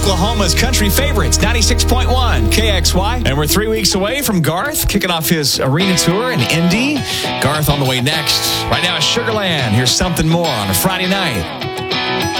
Oklahoma's country favorites, 96.1 KXY. And we're 3 weeks away from Garth kicking off his arena tour in Indy. Garth on the way next. Right now, Sugarland. Here's something more on a Friday night.